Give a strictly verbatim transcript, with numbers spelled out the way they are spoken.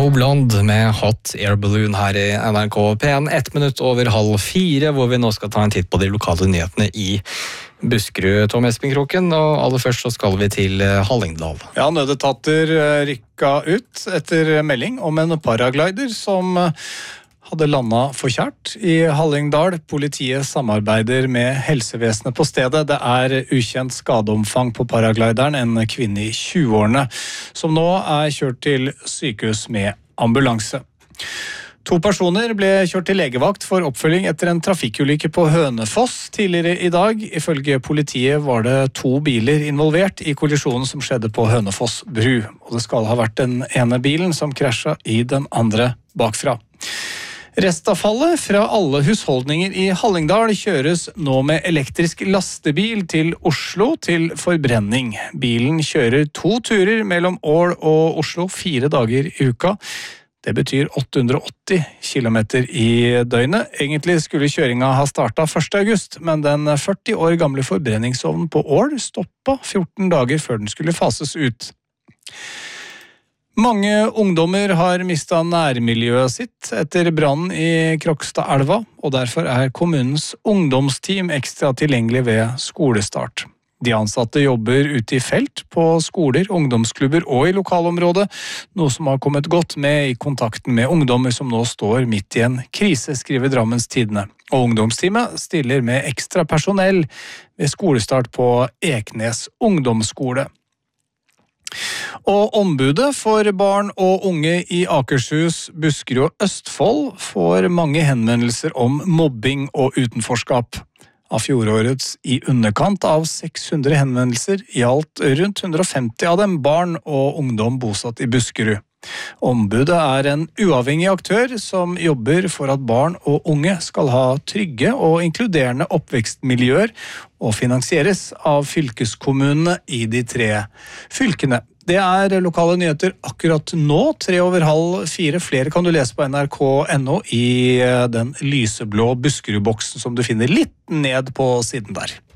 No Blonde med Hot Air Balloon her i N R K P en, ett minutt over halv fire, hvor vi nå skal ta en titt på de lokale nyhetene i Buskerud, Tom Espen Kroken, og aller først så skal vi til Hallingdal. Ja, nødetater rykka ut etter melding om en paraglider som hadde landet forkjært i Hallingdal. Politiet samarbeider med helsevesenet på stedet. Det er ukjent skadeomfang på paraglideren, en kvinne i tjueårene, som nå er kjørt til sykehus med ambulanse. To personer ble kjørt til legevakt for oppfølging etter en trafikkulykke på Hønefoss tidligere i dag. Ifølge politiet var det to biler involvert i kollisjonen som skjedde på Hønefoss bru, og det skal ha vært den ene bilen som krasja i den andre bakfra. Restavfallet fra alle husholdninger i Hallingdal kjøres nå med elektrisk lastebil til Oslo til forbrenning. Bilen kjører to turer mellom Ål og Oslo fire dager i uka. Det betyr åtte hundre og åtti kilometer i døgnet. Egentlig skulle kjøringa ha startet første august, men den førti år gamle forbrenningsovnen på Ål stoppet fjorten dager før den skulle fases ut. Mange ungdommer har mistet nærmiljøet sitt etter brannen i Krokstadelva, og derfor er kommunens ungdomsteam ekstra tilgjengelig ved skolestart. De ansatte jobber ute i felt på skoler, ungdomsklubber og i lokalområdet, noe som har kommet godt med i kontakten med ungdommer som nå står midt i en krise, skriver Drammens Tidende. Og ungdomsteamet stiller med ekstra personell ved skolestart på Eknes ungdomsskole. Og ombudet for barn og unge i Akershus, Buskerud og Østfold får mange henvendelser om mobbing og utenforskap. Av fjorårets i underkant av seks hundre henvendelser gjaldt rundt hundre og femti av dem barn og ungdom bosatt i Buskerud. Ombudet er en uavhengig aktør som jobber for at barn og unge skal ha trygge og inkluderende oppvekstmiljøer og finansieres av fylkeskommunene i de tre fylkene. Det er lokale nyheter akkurat nå, tre over halv fire. Flere kan du lese på N R K punktum N O i den lyseblå Buskerud-boksen som du finner litt ned på siden der.